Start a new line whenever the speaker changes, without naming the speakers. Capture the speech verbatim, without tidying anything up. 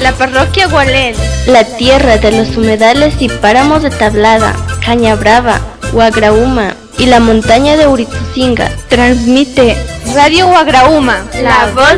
la parroquia Gualén,
la tierra de los humedales y páramos de Tablada, Cañabrava, Huagrauma y la montaña de Uritzunga.
transmite Radio Huagrauma, la voz